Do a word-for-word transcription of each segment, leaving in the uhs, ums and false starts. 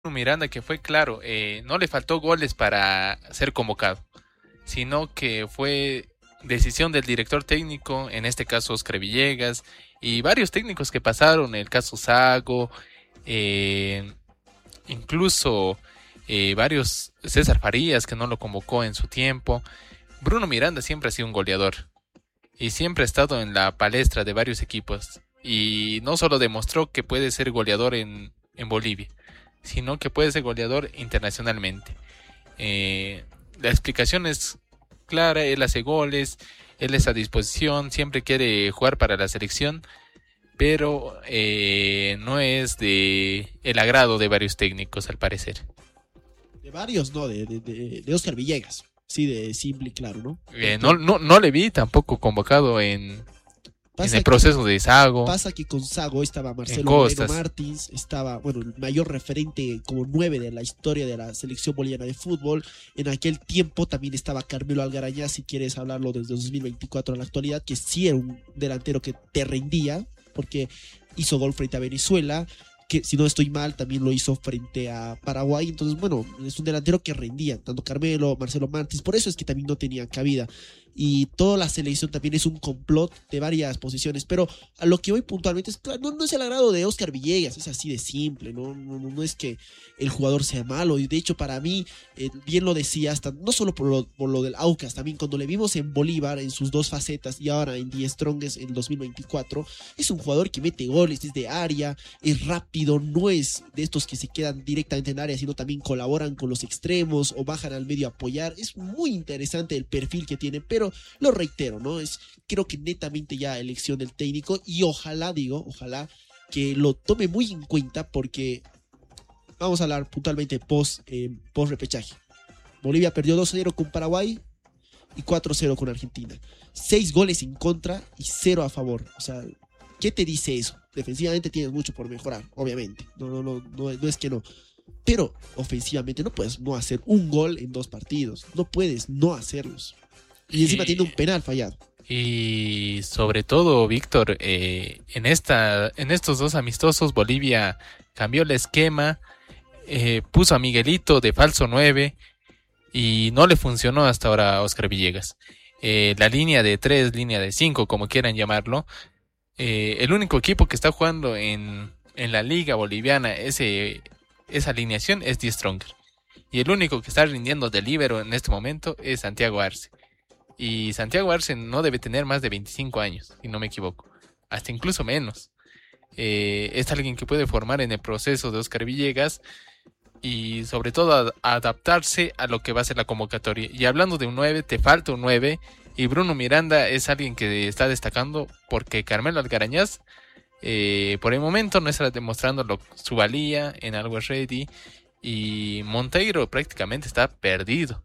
Miranda, que fue claro, eh, no le faltó goles para ser convocado, sino que fue decisión del director técnico, en este caso Oscar Villegas, y varios técnicos que pasaron, el caso Sago, eh, incluso eh, varios, César Farías, que no lo convocó en su tiempo. Bruno Miranda siempre ha sido un goleador y siempre ha estado en la palestra de varios equipos. Y no solo demostró que puede ser goleador en, en Bolivia, sino que puede ser goleador internacionalmente. Eh, la explicación es clara, él hace goles, él está a disposición, siempre quiere jugar para la selección, pero eh, no es de el agrado de varios técnicos al parecer. De varios, no, de, de, de, de Oscar Villegas. Sí, de simple y claro, ¿no? Eh, no, Porque no, no le vi tampoco convocado en, en el pasa que proceso de Sago, Pasa que con Sago estaba en Marcelo Moreno Costas. Martins, estaba, bueno, el mayor referente como nueve de la historia de la selección boliviana de fútbol. En aquel tiempo también estaba Carmelo Algarañaz, si quieres hablarlo desde dos mil veinticuatro a la actualidad, que sí era un delantero que te rendía, porque hizo gol frente a Venezuela, que si no estoy mal, también lo hizo frente a Paraguay. Entonces, bueno, es un delantero que rendía, tanto Carmelo, Marcelo Martins, por eso es que también no tenían cabida. Y toda la selección también es un complot de varias posiciones, pero a lo que hoy puntualmente es, claro, no, no es el agrado de Oscar Villegas, es así de simple, no, no, no es que el jugador sea malo, y de hecho para mí, eh, bien lo decía, hasta no solo por lo, por lo del Aucas, también cuando le vimos en Bolívar en sus dos facetas y ahora en The Strongest en dos mil veinticuatro, es un jugador que mete goles desde área, es rápido, no es de estos que se quedan directamente en área, sino también colaboran con los extremos o bajan al medio a apoyar, es muy interesante el perfil que tiene, pero pero lo reitero, ¿no? Es creo que netamente ya elección del técnico y ojalá, digo, ojalá que lo tome muy en cuenta porque vamos a hablar puntualmente post, eh, post repechaje. Bolivia perdió dos a cero con Paraguay y cuatro a cero con Argentina. Seis goles en contra y cero a favor. O sea, ¿qué te dice eso? Defensivamente tienes mucho por mejorar, obviamente. No, no, no, no, no es que no. Pero ofensivamente no puedes no hacer un gol en dos partidos. No puedes no hacerlos. Y encima tiene Y, un penal fallado. y sobre todo, Víctor, eh, en, esta, en estos dos amistosos, Bolivia cambió el esquema, eh, puso a Miguelito de falso nueve y no le funcionó hasta ahora a Oscar Villegas. Eh, la línea de tres, línea de cinco, como quieran llamarlo, eh, el único equipo que está jugando en, en la liga boliviana ese, esa alineación es Die Stronger. Y el único que está rindiendo de líbero en este momento es Santiago Arce. Y Santiago Arce no debe tener más de veinticinco años, si no me equivoco. Hasta incluso menos. Eh, es alguien que puede formar en el proceso de Oscar Villegas y sobre todo a, a adaptarse a lo que va a ser la convocatoria. Y hablando de un nueve, te falta un nueve y Bruno Miranda es alguien que está destacando porque Carmelo Algarañaz eh, por el momento no está demostrando lo, su valía en Always Ready y Monteiro prácticamente está perdido.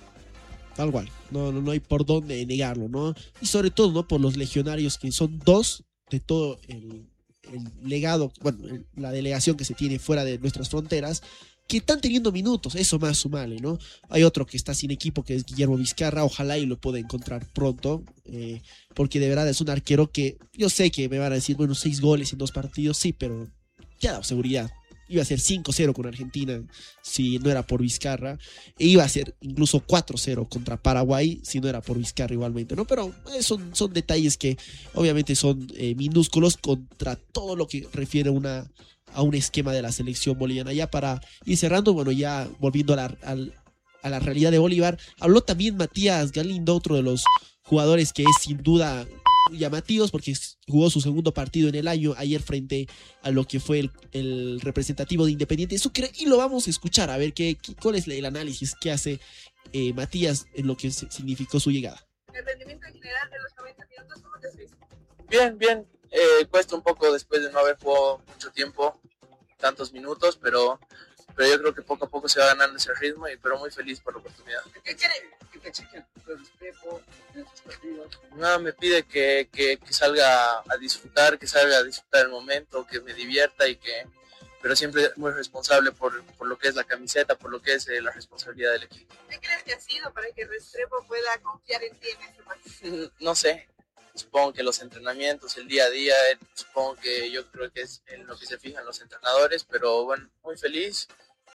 Tal cual. No, no, no hay por dónde negarlo, ¿no? Y sobre todo, ¿no? Por los legionarios que son dos de todo el, el legado, bueno, el, la delegación que se tiene fuera de nuestras fronteras, que están teniendo minutos, eso más sumale, ¿no? Hay otro que está sin equipo, que es Guillermo Vizcarra, ojalá y lo pueda encontrar pronto, eh, porque de verdad es un arquero que yo sé que me van a decir, bueno, seis goles en dos partidos, sí, pero ya da seguridad. Iba a ser cinco cero con Argentina si no era por Vizcarra. E iba a ser incluso cuatro cero contra Paraguay si no era por Vizcarra igualmente, ¿no? Pero eh, son, son detalles que obviamente son eh, minúsculos contra todo lo que refiere una, a un esquema de la selección boliviana. Ya para ir cerrando, bueno, ya volviendo a la, al, a la realidad de Bolívar, habló también Matías Galindo, otro de los jugadores que es sin duda llamativos porque jugó su segundo partido en el año ayer frente a lo que fue el, el representativo de Independiente Sucre y lo vamos a escuchar a ver qué, qué, cuál es el análisis que hace eh, Matías en lo que significó su llegada. El rendimiento en general de los noventa minutos, ¿cómo te ves? Bien, bien, eh, cuesta un poco después de no haber jugado mucho tiempo, tantos minutos, pero, pero yo creo que poco a poco se va ganando ese ritmo y pero muy feliz por la oportunidad. ¿Qué quiere? ¿Que te chequen el respeto en estos partidos? Nada, me pide que, que, que salga a disfrutar, que salga a disfrutar el momento, que me divierta y que, pero siempre muy responsable por, por lo que es la camiseta, por lo que es eh, la responsabilidad del equipo. ¿Qué crees que ha sido para que Restrepo pueda confiar en ti en este partido? No sé, supongo que los entrenamientos, el día a día, supongo que yo creo que es en lo que se fijan los entrenadores, pero bueno, muy feliz.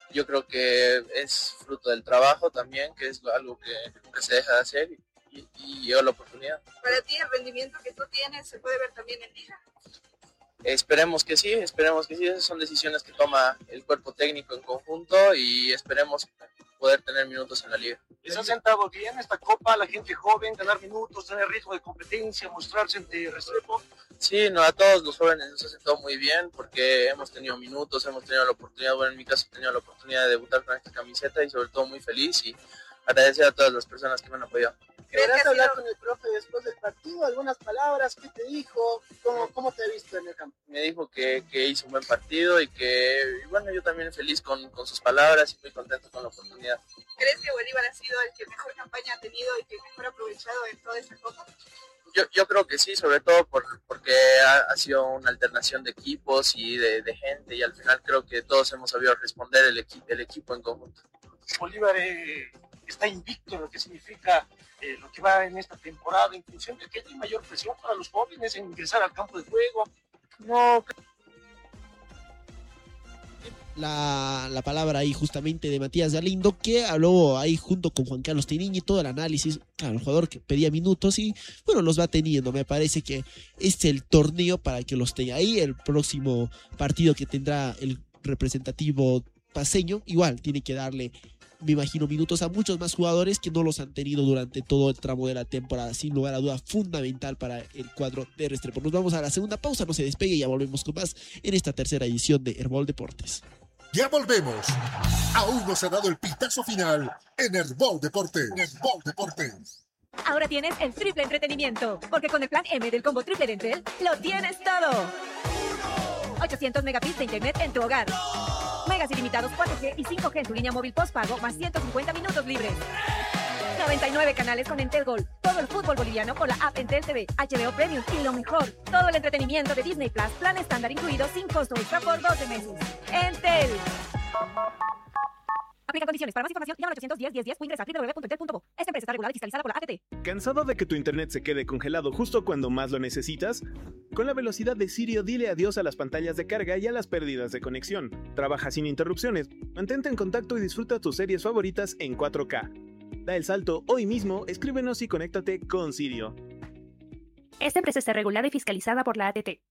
yo creo que es fruto del trabajo también, que es algo que nunca se deja de hacer y, y llegó la oportunidad. Para ti el rendimiento que tú tienes se puede ver también en liga. Esperemos que sí, esperemos que sí, esas son decisiones que toma el cuerpo técnico en conjunto y esperemos poder tener minutos en la liga. ¿Les ha sentado bien esta copa a la gente joven, ganar minutos, tener ritmo de competencia, mostrarse ante Restrepo? Sí, no, a todos los jóvenes nos ha sentado muy bien porque hemos tenido minutos, hemos tenido la oportunidad, bueno, en mi caso he tenido la oportunidad de debutar con esta camiseta y sobre todo muy feliz y agradecer a todas las personas que me han apoyado. ¿Querrás hablar con el profe después del partido? ¿Algunas palabras? ¿Qué te dijo? ¿Cómo, cómo te ha visto en el campo? Me dijo que, que hizo un buen partido y que, y bueno, yo también feliz con, con sus palabras y muy contento con la oportunidad. ¿Crees que Bolívar ha sido el que mejor campaña ha tenido y que mejor ha aprovechado en toda esta copa? Yo, yo creo que sí, sobre todo por, porque ha, ha sido una alternación de equipos y de, de gente y al final creo que todos hemos sabido responder el, equi, el equipo en conjunto. Bolívar eh, está invicto en lo que significa eh, lo que va en esta temporada, en función de que hay mayor presión para los jóvenes en ingresar al campo de juego. No, La, la palabra ahí justamente de Matías Galindo, que habló ahí junto con Juan Carlos Tiniñi, todo el análisis, claro, el jugador que pedía minutos y bueno, los va teniendo. Me parece que es el torneo para que los tenga ahí. El próximo partido que tendrá el representativo paceño, igual tiene que darle, me imagino, minutos a muchos más jugadores que no los han tenido durante todo el tramo de la temporada. Sin lugar a duda, fundamental para el cuadro de Restrepo. Nos vamos a la segunda pausa, no se despegue, ya volvemos con más en esta tercera edición de Herbol Deportes. Ya volvemos. Aún no se ha dado el pitazo final en Herbol Deportes. Herbol Deportes. Ahora tienes el triple entretenimiento, porque con el plan M del combo triple de Entel, lo tienes todo. ochocientos megabits de internet en tu hogar. Megas ilimitados cuatro G y cinco G en tu línea móvil postpago, más ciento cincuenta minutos libres. noventa y nueve canales con Entel Gold. Todo el fútbol boliviano con la app Entel T V, H B O Premium y lo mejor, todo el entretenimiento de Disney Plus, plan estándar incluido sin costo extra por doce meses. Entel. Aplica condiciones. Para más información, llama al ochocientos diez, diez, diez o ingresa a doble u doble u doble u punto entel punto bo. Esta empresa está regulada y fiscalizada por la A T T. ¿Cansado de que tu internet se quede congelado justo cuando más lo necesitas? Con la velocidad de Sirio, dile adiós a las pantallas de carga y a las pérdidas de conexión. Trabaja sin interrupciones, mantente en contacto y disfruta tus series favoritas en cuatro K. Da el salto hoy mismo, escríbenos y conéctate con Sirio. Esta empresa está regulada y fiscalizada por la A T T.